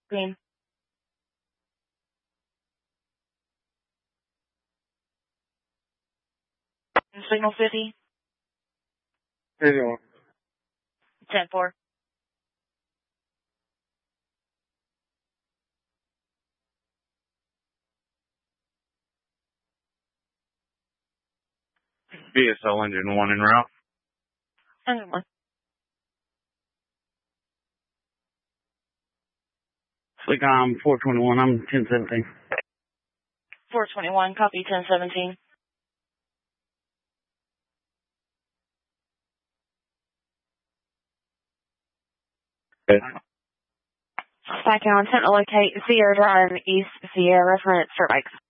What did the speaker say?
Green. Signal 50. 51. 10-4. BSL engine 1 en route. Engine 1. Fleetcom 421, I'm 1017. 421, copy 1017. Okay. Back on, attempt to locate Sierra Drive, East Sierra, reference for bikes.